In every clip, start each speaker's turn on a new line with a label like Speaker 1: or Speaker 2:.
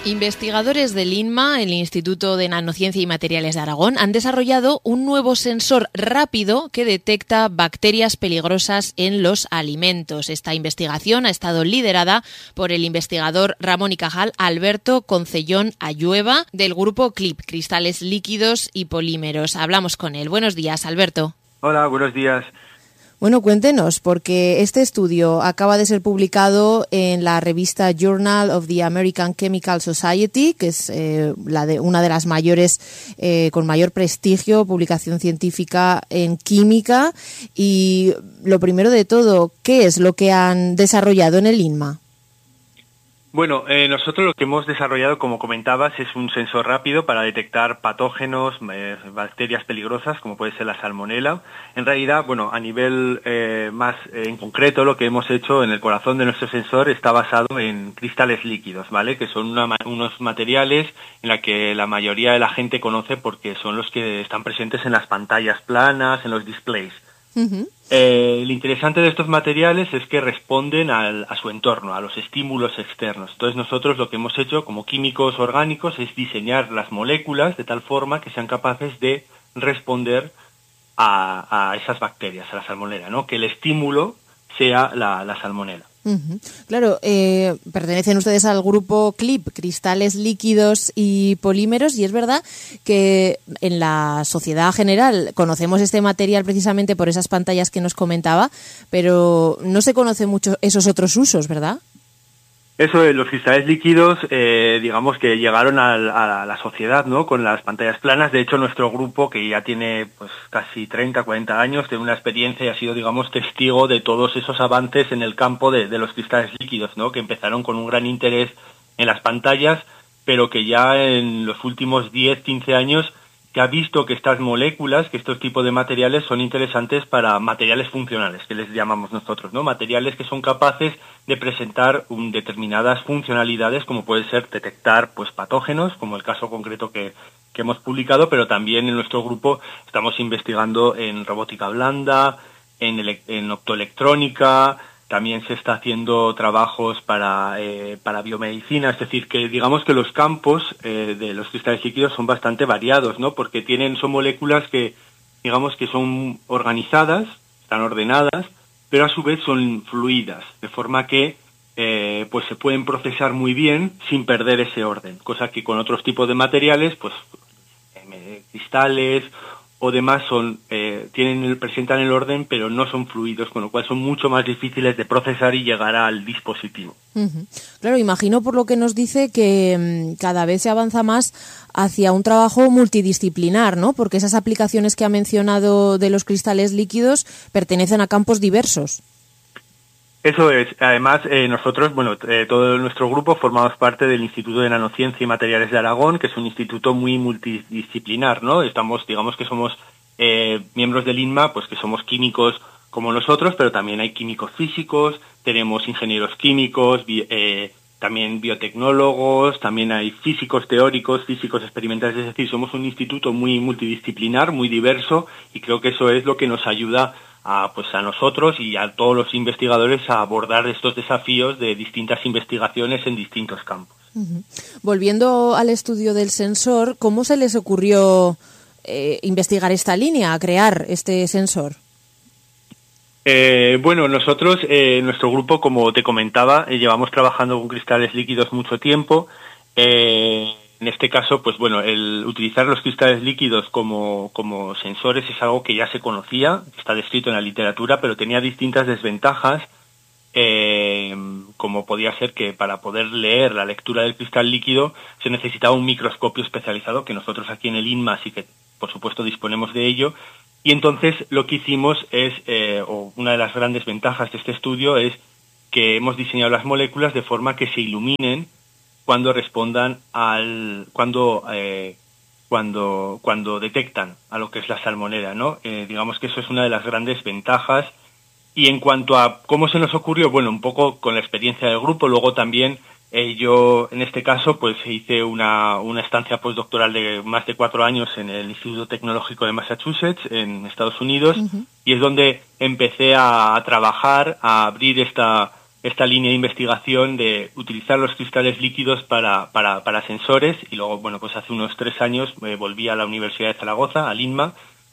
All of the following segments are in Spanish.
Speaker 1: Investigadores del INMA, el Instituto de Nanociencia y Materiales de Aragón, han desarrollado un nuevo sensor rápido que detecta bacterias peligrosas en los alimentos. Esta investigación ha estado liderada por el investigador Ramón y Cajal Alberto Concellón Ayueva del grupo CLIP, Cristales Líquidos y Polímeros. Hablamos con él. Buenos días, Alberto.
Speaker 2: Hola, buenos días.
Speaker 1: Bueno, cuéntenos, porque este estudio acaba de ser publicado en la revista Journal of the American Chemical Society, que es una de las mayores, con mayor prestigio, publicación científica en química. Y lo primero de todo, ¿qué es lo que han desarrollado en el INMA?
Speaker 2: Bueno, nosotros lo que hemos desarrollado, como comentabas, es un sensor rápido para detectar patógenos, bacterias peligrosas, como puede ser la salmonela. En realidad, bueno, a nivel más en concreto, lo que hemos hecho en el corazón de nuestro sensor está basado en cristales líquidos, ¿vale? Que son unos materiales en la que la mayoría de la gente conoce porque son los que están presentes en las pantallas planas, en los displays.
Speaker 1: Uh-huh.
Speaker 2: Lo interesante de estos materiales es que responden a su entorno, a los estímulos externos. Entonces nosotros lo que hemos hecho como químicos orgánicos es diseñar las moléculas de tal forma que sean capaces de responder a esas bacterias, a la salmonela, ¿no? Que el estímulo sea la salmonela.
Speaker 1: Uh-huh. Claro, pertenecen ustedes al grupo CLIP, Cristales Líquidos y Polímeros, y es verdad que en la sociedad general conocemos este material precisamente por esas pantallas que nos comentaba, pero no se conocen mucho esos otros usos, ¿verdad?
Speaker 2: Eso de los cristales líquidos, digamos que llegaron a la sociedad, ¿no? Con las pantallas planas. De hecho, nuestro grupo, que ya tiene pues casi 30, 40 años, tiene una experiencia y ha sido, digamos, testigo de todos esos avances en el campo de los cristales líquidos, ¿no? Que empezaron con un gran interés en las pantallas, pero que ya en los últimos 10, 15 años se ha visto que estas moléculas, que estos tipos de materiales son interesantes para materiales funcionales, que les llamamos nosotros, ¿no? Materiales que son capaces de presentar determinadas funcionalidades, como puede ser detectar pues patógenos, como el caso concreto que hemos publicado, pero también en nuestro grupo estamos investigando en robótica blanda, en optoelectrónica. También se está haciendo trabajos para biomedicina, es decir, que digamos que los campos de los cristales líquidos son bastante variados, ¿no? Porque son moléculas que, digamos que son organizadas, están ordenadas, pero a su vez son fluidas, de forma que pues se pueden procesar muy bien sin perder ese orden, cosa que con otros tipos de materiales, pues cristales o demás presentan el orden, pero no son fluidos, con lo cual son mucho más difíciles de procesar y llegar al dispositivo.
Speaker 1: Uh-huh. Claro, imagino por lo que nos dice que cada vez se avanza más hacia un trabajo multidisciplinar, ¿no? Porque esas aplicaciones que ha mencionado de los cristales líquidos pertenecen a campos diversos.
Speaker 2: Eso es. Además, nosotros, todo nuestro grupo formamos parte del Instituto de Nanociencia y Materiales de Aragón, que es un instituto muy multidisciplinar, ¿no? Digamos que somos miembros del INMA, pues que somos químicos como nosotros, pero también hay químicos físicos, tenemos ingenieros químicos, también biotecnólogos, también hay físicos teóricos, físicos experimentales, es decir, somos un instituto muy multidisciplinar, muy diverso, y creo que eso es lo que nos ayuda a nosotros y a todos los investigadores a abordar estos desafíos de distintas investigaciones en distintos campos.
Speaker 1: Uh-huh. Volviendo al estudio del sensor, ¿cómo se les ocurrió investigar esta línea, crear este sensor?
Speaker 2: Nosotros, nuestro grupo, como te comentaba, llevamos trabajando con cristales líquidos mucho tiempo. En este caso, el utilizar los cristales líquidos como sensores es algo que ya se conocía, está descrito en la literatura, pero tenía distintas desventajas, como podía ser que para poder leer la lectura del cristal líquido se necesitaba un microscopio especializado, que nosotros aquí en el INMA sí que, por supuesto, disponemos de ello. Y entonces lo que hicimos es, una de las grandes ventajas de este estudio es que hemos diseñado las moléculas de forma que se iluminen cuando respondan cuando detectan a lo que es la salmonela, ¿no? Digamos que eso es una de las grandes ventajas. Y en cuanto a cómo se nos ocurrió, un poco con la experiencia del grupo, luego también yo en este caso hice una estancia postdoctoral de más de 4 años en el Instituto Tecnológico de Massachusetts en Estados Unidos. Uh-huh. Y es donde empecé a trabajar, a abrir esta esta línea de investigación de utilizar los cristales líquidos para sensores, y luego, bueno, pues hace unos 3 años volví a la Universidad de Zaragoza, al INMA,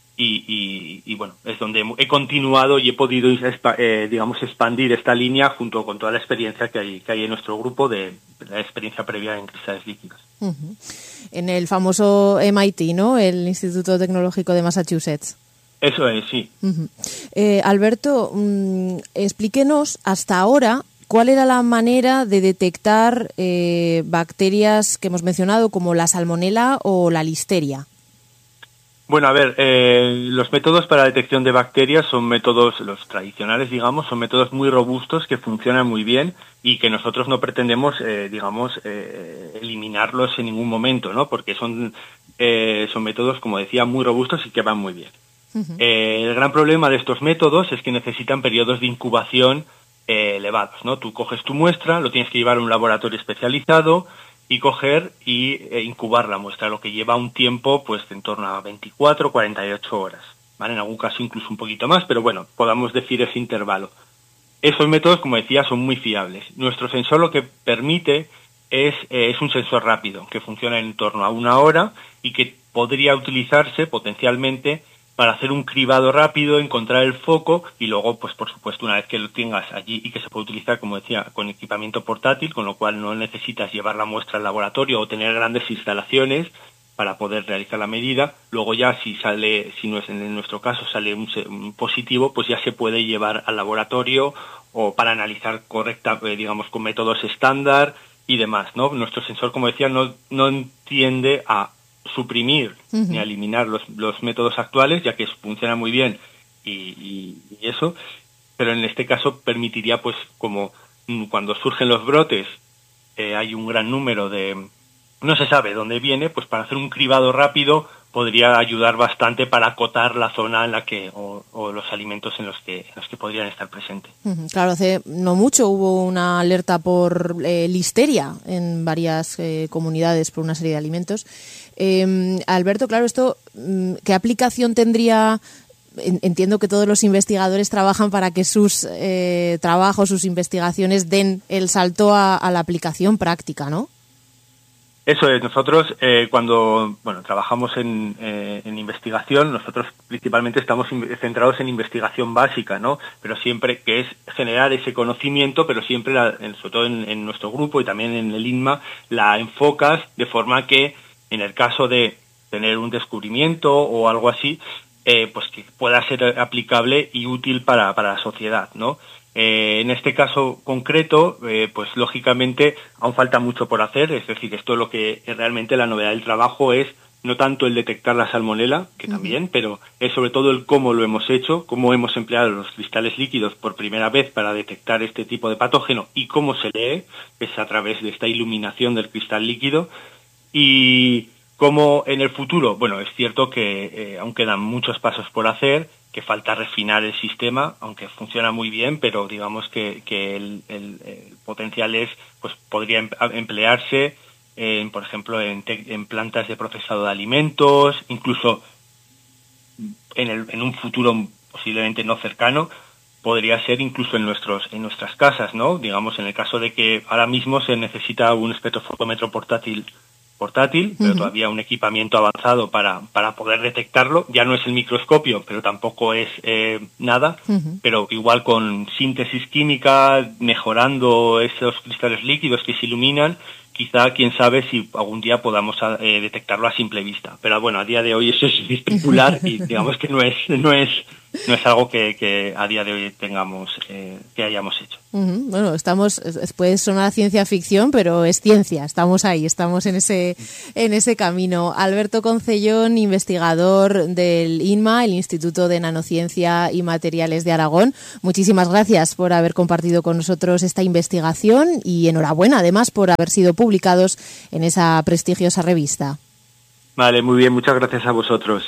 Speaker 2: y bueno, es donde he continuado y he podido, digamos, expandir esta línea junto con toda la experiencia que hay en nuestro grupo, de la experiencia previa en cristales líquidos.
Speaker 1: Uh-huh. En el famoso MIT, ¿no? El Instituto Tecnológico de Massachusetts.
Speaker 2: Eso es, sí.
Speaker 1: Uh-huh. Alberto, explíquenos hasta ahora cuál era la manera de detectar bacterias que hemos mencionado como la salmonela o la listeria.
Speaker 2: Bueno, a ver, los métodos para la detección de bacterias son métodos, los tradicionales, digamos, son métodos muy robustos que funcionan muy bien y que nosotros no pretendemos, eliminarlos en ningún momento, ¿no? Porque son métodos, como decía, muy robustos y que van muy bien. Uh-huh. El gran problema de estos métodos es que necesitan periodos de incubación elevados, ¿no? Tú coges tu muestra, lo tienes que llevar a un laboratorio especializado y coger e incubar la muestra, lo que lleva un tiempo pues en torno a 24, 48 horas, ¿vale? En algún caso incluso un poquito más, pero bueno, podamos decir ese intervalo. Esos métodos, como decía, son muy fiables. Nuestro sensor lo que permite es un sensor rápido, que funciona en torno a 1 hora y que podría utilizarse potencialmente para hacer un cribado rápido, encontrar el foco y luego, pues por supuesto, una vez que lo tengas allí y que se puede utilizar, como decía, con equipamiento portátil, con lo cual no necesitas llevar la muestra al laboratorio o tener grandes instalaciones para poder realizar la medida. Luego ya si no es en nuestro caso, sale un positivo, pues ya se puede llevar al laboratorio o para analizar digamos, con métodos estándar y demás, ¿no? Nuestro sensor, como decía, no tiende a suprimir ni a eliminar los métodos actuales, ya que funcionan muy bien y eso, pero en este caso permitiría, pues como cuando surgen los brotes hay un gran número no se sabe dónde viene, pues para hacer un cribado rápido podría ayudar bastante para acotar la zona en la que o los alimentos en los que podrían estar presentes.
Speaker 1: Claro, hace no mucho hubo una alerta por listeria en varias comunidades por una serie de alimentos. Alberto, claro, esto, ¿qué aplicación tendría? Entiendo que todos los investigadores trabajan para que sus trabajos, sus investigaciones den el salto a la aplicación práctica, ¿no?
Speaker 2: Eso es, nosotros cuando trabajamos en investigación, nosotros principalmente estamos centrados en investigación básica, ¿no? Pero siempre que es generar ese conocimiento, pero siempre, sobre todo en nuestro grupo y también en el INMA, la enfocas de forma que en el caso de tener un descubrimiento o algo así, pues que pueda ser aplicable y útil para la sociedad, ¿no? En este caso concreto, pues lógicamente aún falta mucho por hacer, es decir, esto es lo que realmente la novedad del trabajo es no tanto el detectar la salmonela, que también, pero es sobre todo el cómo lo hemos hecho, cómo hemos empleado los cristales líquidos por primera vez para detectar este tipo de patógeno y cómo se lee, es a través de esta iluminación del cristal líquido. Y como en el futuro, bueno, es cierto que aún quedan muchos pasos por hacer, que falta refinar el sistema, aunque funciona muy bien, pero digamos que el potencial pues podría emplearse, por ejemplo, en plantas de procesado de alimentos, incluso en un futuro posiblemente no cercano, podría ser incluso en nuestras casas, ¿no? Digamos, en el caso de que ahora mismo se necesita un espectrofotómetro portátil, pero todavía un equipamiento avanzado para poder detectarlo. Ya no es el microscopio, pero tampoco es nada, pero igual con síntesis química, mejorando esos cristales líquidos que se iluminan, quizá, quién sabe si algún día podamos detectarlo a simple vista. Pero bueno, a día de hoy eso es especular y digamos que no es algo que a día de hoy que hayamos hecho.
Speaker 1: Bueno, puede sonar ciencia ficción, pero es ciencia, estamos ahí, estamos en ese camino. Alberto Concellón, investigador del INMA, el Instituto de Nanociencia y Materiales de Aragón, muchísimas gracias por haber compartido con nosotros esta investigación y enhorabuena además por haber sido publicados en esa prestigiosa revista.
Speaker 2: Vale, muy bien, muchas gracias a vosotros.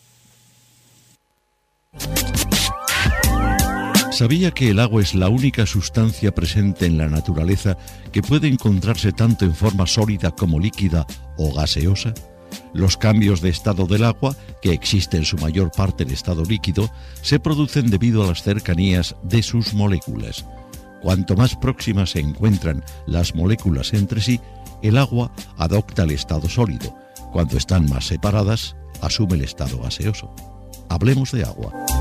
Speaker 3: ¿Sabía que el agua es la única sustancia presente en la naturaleza que puede encontrarse tanto en forma sólida como líquida o gaseosa? Los cambios de estado del agua, que existe en su mayor parte en estado líquido, se producen debido a las cercanías de sus moléculas. Cuanto más próximas se encuentran las moléculas entre sí, el agua adopta el estado sólido. Cuando están más separadas, asume el estado gaseoso. Hablemos de agua.